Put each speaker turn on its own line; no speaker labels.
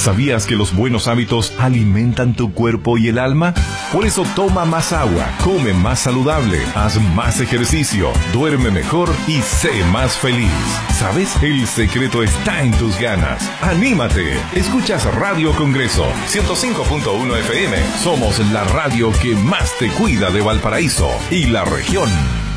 ¿Sabías que los buenos hábitos alimentan tu cuerpo y el alma? Por eso toma más agua, come más saludable, haz más ejercicio, duerme mejor y sé más feliz. ¿Sabes? El secreto está en tus ganas. ¡Anímate! Escuchas Radio Congreso 105.1 FM. Somos la radio que más te cuida de Valparaíso y la región.